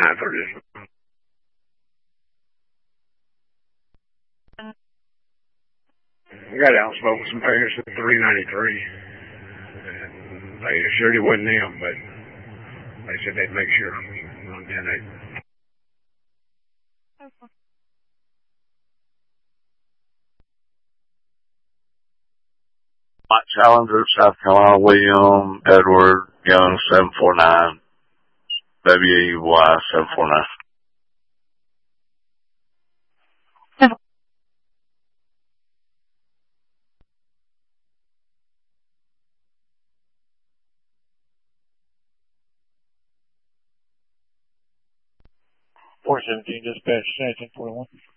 930. I got out and spoke with some parents at 393. They assured it wasn't them, but they said they'd make sure on 10-8. Mike Challenger, South Carolina, William Edward Young 749, WEY 749. Four 17, dispatch, 1941.